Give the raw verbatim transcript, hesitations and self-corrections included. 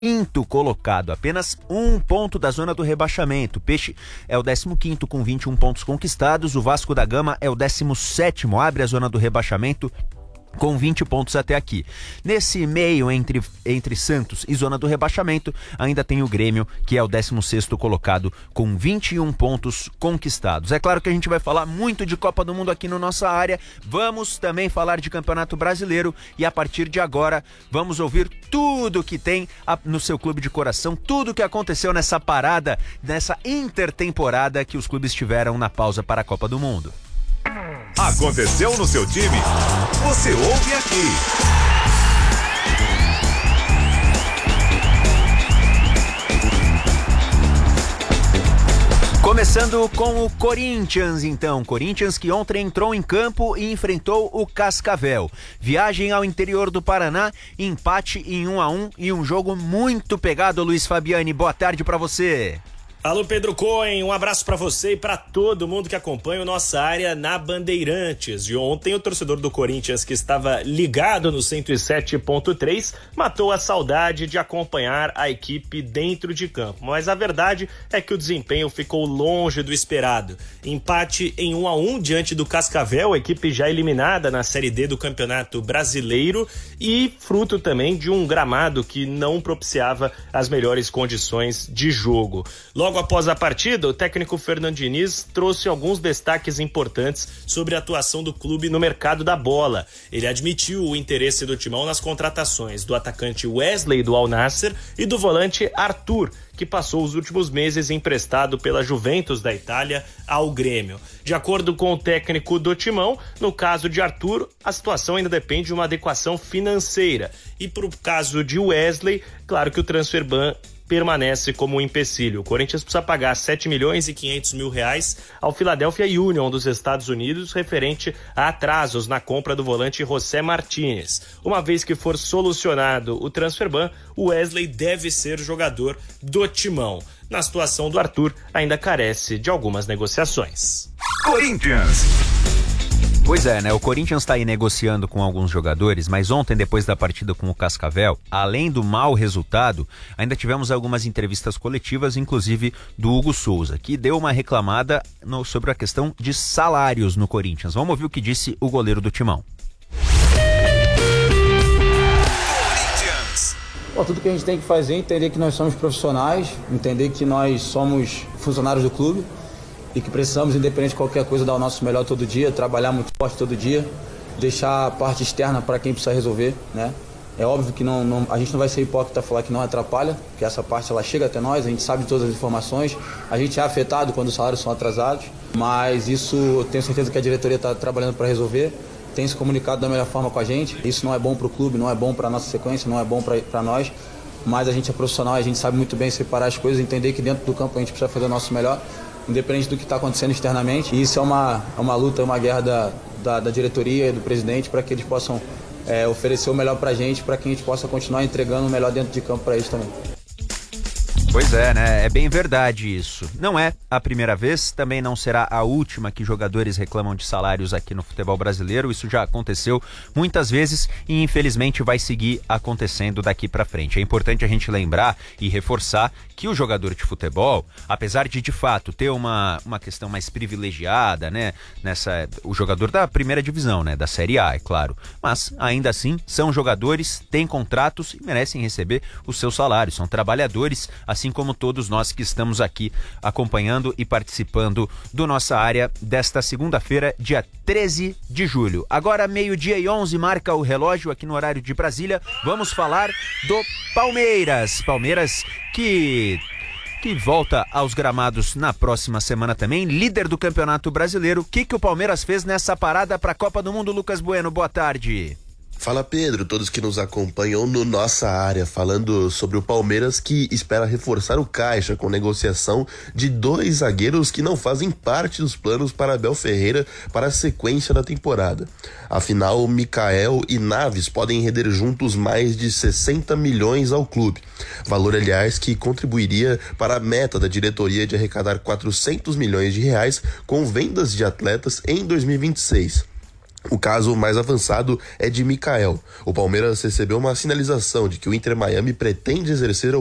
quinto colocado, apenas um ponto da zona do rebaixamento. O Peixe é o décimo quinto com vinte e um pontos conquistados. O Vasco da Gama é o décimo sétimo, abre a zona do rebaixamento com vinte pontos até aqui. Nesse meio entre, entre Santos e zona do rebaixamento, ainda tem o Grêmio, que é o décimo sexto colocado com vinte e um pontos conquistados. É claro que a gente vai falar muito de Copa do Mundo aqui na nossa área, vamos também falar de Campeonato Brasileiro e a partir de agora vamos ouvir tudo que tem no seu clube de coração, tudo que aconteceu nessa parada, nessa intertemporada que os clubes tiveram na pausa para a Copa do Mundo. Aconteceu no seu time? Você ouve aqui. Começando com o Corinthians, então. Corinthians que ontem entrou em campo e enfrentou o Cascavel. Viagem ao interior do Paraná, empate em um a um e um jogo muito pegado, Luiz Fabiani. Boa tarde pra você. Alô, Pedro Cohen, um abraço pra você e pra todo mundo que acompanha a nossa área na Bandeirantes. E ontem o torcedor do Corinthians, que estava ligado no cento e sete ponto três, matou a saudade de acompanhar a equipe dentro de campo. Mas a verdade é que o desempenho ficou longe do esperado. Empate em um a um diante do Cascavel, a equipe já eliminada na Série D do Campeonato Brasileiro e fruto também de um gramado que não propiciava as melhores condições de jogo. Logo Logo após a partida, o técnico Fernando Diniz trouxe alguns destaques importantes sobre a atuação do clube no mercado da bola. Ele admitiu o interesse do Timão nas contratações do atacante Wesley do Al Nassr e do volante Arthur, que passou os últimos meses emprestado pela Juventus da Itália ao Grêmio. De acordo com o técnico do Timão, no caso de Arthur, a situação ainda depende de uma adequação financeira. E para o caso de Wesley, claro que o transfer ban permanece como um empecilho. O Corinthians precisa pagar sete milhões e quinhentos mil reais ao Philadelphia Union dos Estados Unidos referente a atrasos na compra do volante José Martínez. Uma vez que for solucionado o transfer ban, o Wesley deve ser jogador do Timão. Na situação do Arthur, ainda carece de algumas negociações. Corinthians. Pois é, né? O Corinthians está aí negociando com alguns jogadores, mas ontem, depois da partida com o Cascavel, além do mau resultado, ainda tivemos algumas entrevistas coletivas, inclusive do Hugo Souza, que deu uma reclamada no, sobre a questão de salários no Corinthians. Vamos ouvir o que disse o goleiro do Timão. Bom, tudo que a gente tem que fazer é entender que nós somos profissionais, entender que nós somos funcionários do clube, e que precisamos, independente de qualquer coisa, dar o nosso melhor todo dia, trabalhar muito forte todo dia, deixar a parte externa para quem precisa resolver, né? É óbvio que não, não, a gente não vai ser hipócrita falar que não atrapalha, porque essa parte ela chega até nós, a gente sabe de todas as informações, a gente é afetado quando os salários são atrasados, mas isso eu tenho certeza que a diretoria está trabalhando para resolver, tem se comunicado da melhor forma com a gente. Isso não é bom para o clube, não é bom para a nossa sequência, não é bom para nós, mas a gente é profissional, a gente sabe muito bem separar as coisas, entender que dentro do campo a gente precisa fazer o nosso melhor, independente do que está acontecendo externamente. E isso é uma, é uma luta, é uma guerra da, da, da diretoria e do presidente para que eles possam é, oferecer o melhor para a gente, para que a gente possa continuar entregando o melhor dentro de campo para eles também. Pois é, né? É bem verdade isso. Não é a primeira vez, também não será a última que jogadores reclamam de salários aqui no futebol brasileiro. Isso já aconteceu muitas vezes e infelizmente vai seguir acontecendo daqui pra frente. É importante a gente lembrar e reforçar que o jogador de futebol, apesar de de fato ter uma, uma questão mais privilegiada, né? Nessa, o jogador da primeira divisão, né? Da Série A, é claro. Mas ainda assim, são jogadores, têm contratos e merecem receber os seus salários. São trabalhadores, assim assim como todos nós que estamos aqui acompanhando e participando do Nossa Área desta segunda-feira, dia treze de julho. Agora, meio-dia e onze, marca o relógio aqui no horário de Brasília. Vamos falar do Palmeiras. Palmeiras que... que volta aos gramados na próxima semana também, líder do Campeonato Brasileiro. O que, que o Palmeiras fez nessa parada para a Copa do Mundo? Lucas Bueno, boa tarde. Fala, Pedro, todos que nos acompanham no Nossa Área, falando sobre o Palmeiras que espera reforçar o caixa com negociação de dois zagueiros que não fazem parte dos planos para Abel Ferreira para a sequência da temporada. Afinal, Mikael e Naves podem render juntos mais de sessenta milhões ao clube, valor, aliás, que contribuiria para a meta da diretoria de arrecadar quatrocentos milhões de reais com vendas de atletas em dois mil e vinte e seis. O caso mais avançado é de Mikael. O Palmeiras recebeu uma sinalização de que o Inter Miami pretende exercer